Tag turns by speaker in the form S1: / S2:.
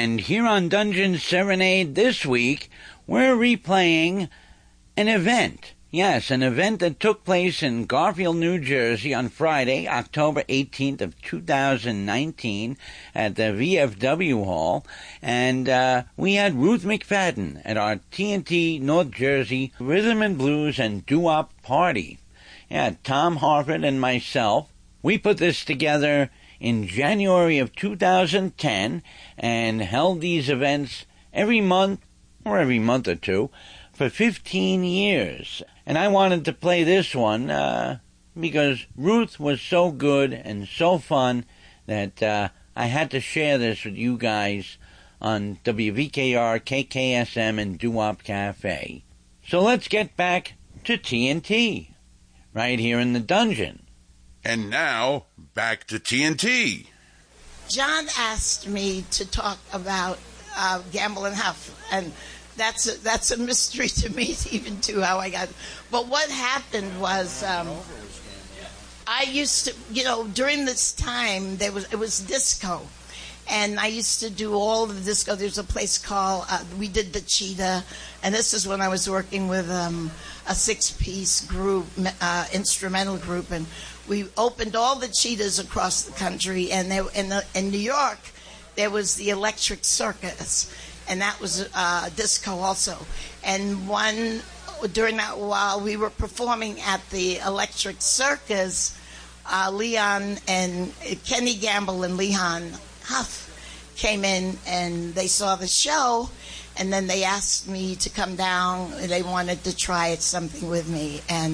S1: And here on Dungeon Serenade this week, we're replaying an event. Yes, an event that took place in Garfield, New Jersey on Friday, October 18th of 2019 at the VFW Hall. And we had Ruth McFadden at our TNT North Jersey Rhythm and Blues and Doo-Wop party. Yeah, Tom Harford and myself, we put this together in January of 2010 and held these events every month or every month or two for 15 years. And I wanted to play this one because Ruth was so good and so fun that I had to share this with you guys on WVKR, KKSM, and Doo-Wop Cafe. So let's get back to TNT, right here in the dungeon.
S2: And now, back to TNT.
S3: John asked me to talk about Gamble and Huff, and that's a mystery to me, even to how I got. But what happened was, I used to, during this time it was disco, and I used to do all the disco. There's a place called we did the Cheetah, and this is when I was working with a 6-piece group, instrumental group, and we opened all the Cheetahs across the country. And in New York, there was the Electric Circus. And that was disco also. And during that while we were performing at the Electric Circus, Leon and Kenny Gamble and Leon Huff came in and they saw the show, and then they asked me to come down. They wanted to try something with me, and